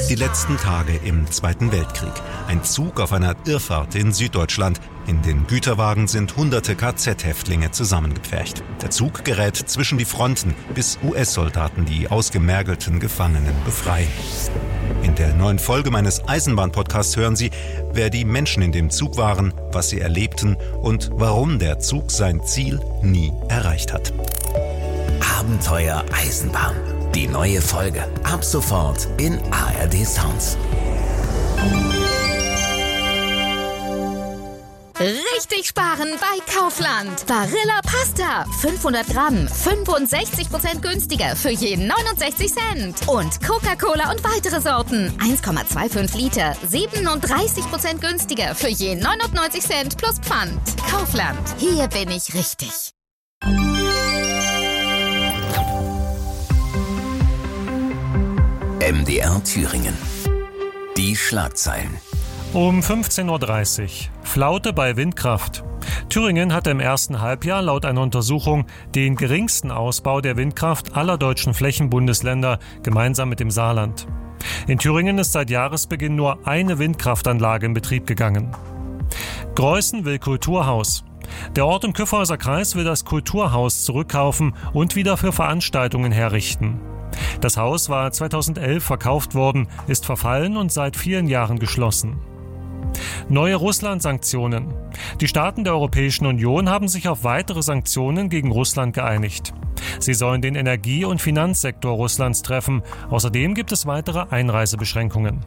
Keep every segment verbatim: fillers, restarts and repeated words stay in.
Die letzten Tage im Zweiten Weltkrieg. Ein Zug auf einer Irrfahrt in Süddeutschland. In den Güterwagen sind hunderte K Z-Häftlinge zusammengepfercht. Der Zug gerät zwischen die Fronten, bis U S-Soldaten die ausgemergelten Gefangenen befreien. In der neuen Folge meines Eisenbahn-Podcasts hören Sie, wer die Menschen in dem Zug waren, was sie erlebten und warum der Zug sein Ziel nie erreicht hat. Abenteuer Eisenbahn. Die neue Folge. Ab sofort in A R D Sounds. Richtig sparen bei Kaufland. Barilla Pasta. fünfhundert Gramm. fünfundsechzig Prozent günstiger für jeden neunundsechzig Cent. Und Coca-Cola und weitere Sorten. eins Komma fünfundzwanzig Liter. siebenunddreißig Prozent günstiger für jeden neunundneunzig Cent plus Pfand. Kaufland. Hier bin ich richtig. M D R Thüringen. Die Schlagzeilen. Um fünfzehn Uhr dreißig. Flaute bei Windkraft. Thüringen hatte im ersten Halbjahr laut einer Untersuchung den geringsten Ausbau der Windkraft aller deutschen Flächenbundesländer gemeinsam mit dem Saarland. In Thüringen ist seit Jahresbeginn nur eine Windkraftanlage in Betrieb gegangen. Greußen will Kulturhaus. Der Ort im Kyffhäuser Kreis will das Kulturhaus zurückkaufen und wieder für Veranstaltungen herrichten. Das Haus war zweitausendelf verkauft worden, ist verfallen und seit vielen Jahren geschlossen. Neue Russland-Sanktionen. Die Staaten der Europäischen Union haben sich auf weitere Sanktionen gegen Russland geeinigt. Sie sollen den Energie- und Finanzsektor Russlands treffen. Außerdem gibt es weitere Einreisebeschränkungen.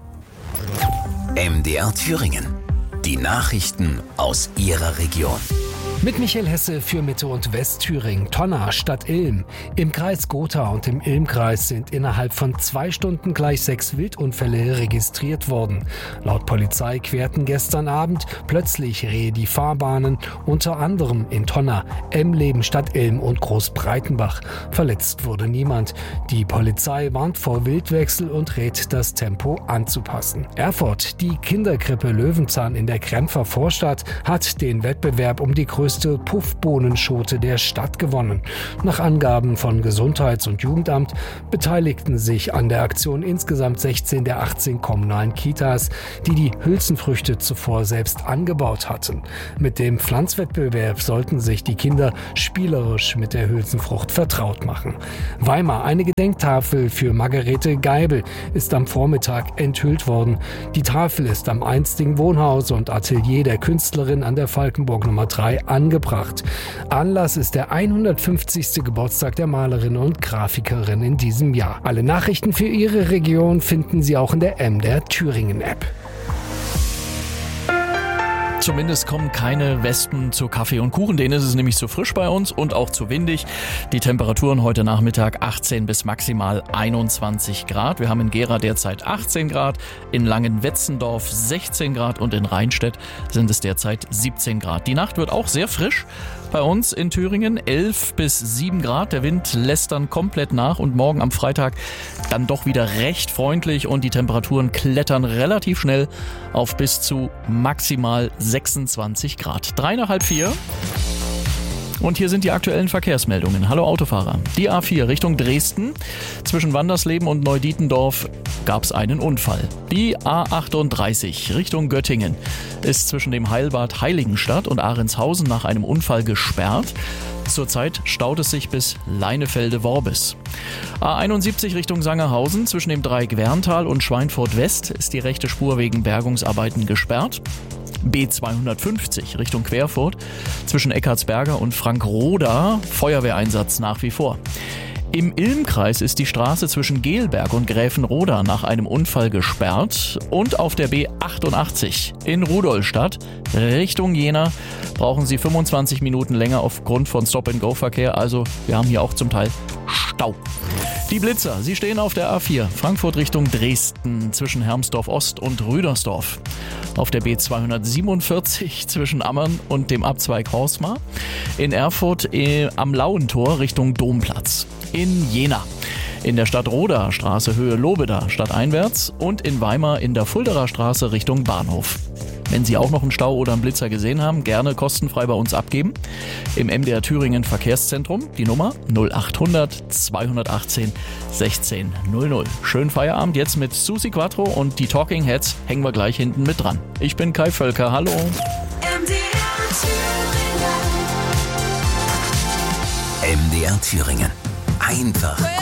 M D R Thüringen. Die Nachrichten aus Ihrer Region. Mit Michael Hesse für Mitte- und Westthüringen. Tonna statt Ilm. Im Kreis Gotha und im Ilmkreis sind innerhalb von zwei Stunden gleich sechs Wildunfälle registriert worden. Laut Polizei querten gestern Abend plötzlich Rehe die Fahrbahnen, unter anderem in Tonna, Emleben statt Ilm und Großbreitenbach. Verletzt wurde niemand. Die Polizei warnt vor Wildwechsel und rät, das Tempo anzupassen. Erfurt, die Kinderkrippe Löwenzahn in der Krempfer Vorstadt, hat den Wettbewerb um die größte Puffbohnenschote der Stadt gewonnen. Nach Angaben von Gesundheits- und Jugendamt beteiligten sich an der Aktion insgesamt sechzehn der achtzehn kommunalen Kitas, die die Hülsenfrüchte zuvor selbst angebaut hatten. Mit dem Pflanzwettbewerb sollten sich die Kinder spielerisch mit der Hülsenfrucht vertraut machen. Weimar, eine Gedenktafel für Margarete Geibel, ist am Vormittag enthüllt worden. Die Tafel ist am einstigen Wohnhaus und Atelier der Künstlerin an der Falkenburg Nummer drei angebracht. Anlass ist der hundertfünfzigste Geburtstag der Malerin und Grafikerin in diesem Jahr. Alle Nachrichten für Ihre Region finden Sie auch in der M D R Thüringen App. Zumindest kommen keine Wespen zu Kaffee und Kuchen. Denen ist es nämlich zu frisch bei uns und auch zu windig. Die Temperaturen heute Nachmittag achtzehn bis maximal einundzwanzig Grad. Wir haben in Gera derzeit achtzehn Grad, in Langenwetzendorf sechzehn Grad und in Rheinstedt sind es derzeit siebzehn Grad. Die Nacht wird auch sehr frisch. Bei uns in Thüringen elf bis sieben Grad. Der Wind lässt dann komplett nach und morgen am Freitag dann doch wieder recht freundlich und die Temperaturen klettern relativ schnell auf bis zu maximal sechsundzwanzig Grad. Drei nach halb vier. Und hier sind die aktuellen Verkehrsmeldungen. Hallo Autofahrer. Die A vier Richtung Dresden. Zwischen Wandersleben und Neudietendorf gab es einen Unfall. Die A achtunddreißig Richtung Göttingen ist zwischen dem Heilbad Heiligenstadt und Ahrentshausen nach einem Unfall gesperrt. Zurzeit staut es sich bis Leinefelde-Worbis. A einundsiebzig Richtung Sangerhausen zwischen dem Dreieck Werntal und Schweinfurt West ist die rechte Spur wegen Bergungsarbeiten gesperrt. B zweihundertfünfzig Richtung Querfurt zwischen Eckartsberger und Frankroda, Feuerwehreinsatz nach wie vor. Im Ilmkreis ist die Straße zwischen Gelberg und Gräfenroda nach einem Unfall gesperrt und auf der B achtundachtzig in Rudolstadt Richtung Jena brauchen Sie fünfundzwanzig Minuten länger aufgrund von Stop-and-Go-Verkehr, also wir haben hier auch zum Teil Stau. Die Blitzer, sie stehen auf der A vier, Frankfurt Richtung Dresden zwischen Hermsdorf Ost und Rüdersdorf. Auf der B zweihundertsiebenundvierzig zwischen Ammern und dem Abzweig Horsmar. In Erfurt eh, am Lauentor Richtung Domplatz. In Jena. In der Stadt Roda Straße Höhe Lobeda stadteinwärts und in Weimar in der Fulderer Straße Richtung Bahnhof. Wenn Sie auch noch einen Stau oder einen Blitzer gesehen haben, gerne kostenfrei bei uns abgeben. Im M D R Thüringen Verkehrszentrum, die Nummer null achthundert zweihundertachtzehn sechzehn null null. Schönen Feierabend jetzt mit Susi Quattro und die Talking Heads hängen wir gleich hinten mit dran. Ich bin Kai Völker, hallo. M D R Thüringen. M D R Thüringen. Einfach